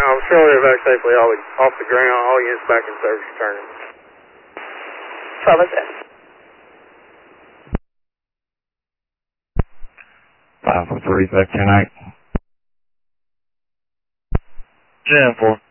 Facility back safely off the ground. All units back in service returning. 12 is it. 543 back 10-8. 10-4.